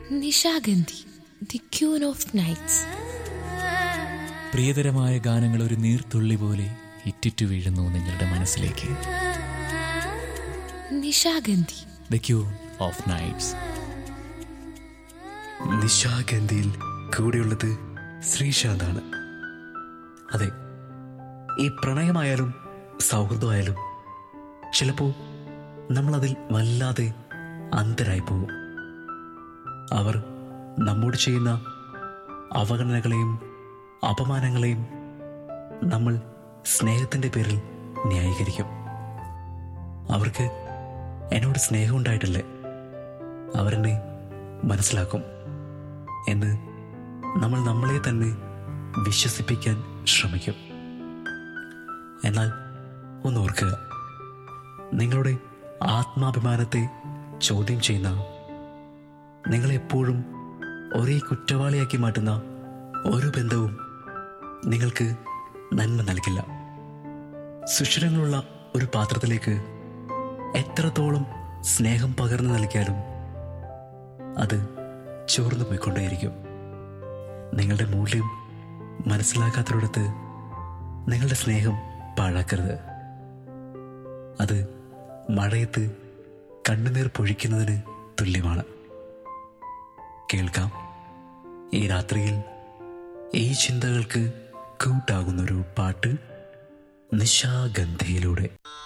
Nishagandhi, the queen of nights. പ്രിയതരമായ ഗാനങ്ങൾ ഒരു നീർത്തുള്ളി പോലെ ഇറ്റിറ്റു വീഴുന്നു നിങ്ങളുടെ മനസ്സിലേക്ക്. Nishagandhi, the queen of nights. നിശാഗന്ധിയിൽ കൂടെയുള്ളത് ശ്രീശാന്താണ്. അതെ, ഈ പ്രണയമായാലും സൗഹൃദമായാലും ചിലപ്പോൾ നമ്മളതിൽ വല്ലാതെ അന്ധരായി പോകും. അവർ നമ്മോട് ചെയ്യുന്ന അവഗണനകളെയും അപമാനങ്ങളെയും നമ്മൾ സ്നേഹത്തിൻ്റെ പേരിൽ ന്യായീകരിക്കും. അവർക്ക് എന്നോട് സ്നേഹമുണ്ടായിട്ടില്ലേ, അവരെന്നെ മനസ്സിലാക്കും എന്ന് നമ്മൾ നമ്മളെ തന്നെ വിശ്വസിപ്പിക്കാൻ ശ്രമിക്കും. എന്നാൽ ഒന്ന് ഓർക്കുക, നിങ്ങളുടെ ആത്മാഭിമാനത്തെ ചോദ്യം ചെയ്യുന്ന, നിങ്ങളെപ്പോഴും ഒരേ കുറ്റവാളിയാക്കി മാറ്റുന്ന ഒരു ബന്ധവും നിങ്ങൾക്ക് നന്മ നൽകില്ല. സുഷിരങ്ങളുള്ള ഒരു പാത്രത്തിലേക്ക് എത്രത്തോളം സ്നേഹം പകർന്നു നൽകിയാലും അത് ചോർന്നു പോയിക്കൊണ്ടേയിരിക്കും. നിങ്ങളുടെ മൂല്യം മനസ്സിലാക്കാത്തവരടുത്ത് നിങ്ങളുടെ സ്നേഹം പാഴാക്കരുത്. അത് മഴയത്ത് കണ്ണുനീർ പൊഴിക്കുന്നതിന് തുല്യമാണ്. കേൾക്കാം ഈ രാത്രിയിൽ ഈ ചിന്തകൾക്ക് കൂട്ടാകുന്നൊരു പാട്ട് നിശാഗന്ധിയിലൂടെ.